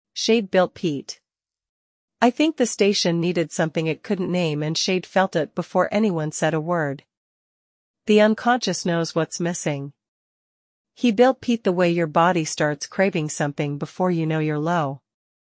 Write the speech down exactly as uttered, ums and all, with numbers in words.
Shade built Pete. I think the station needed something it couldn't name and Shade felt it before anyone said a word. The unconscious knows what's missing. He built Pete the way your body starts craving something before you know you're low.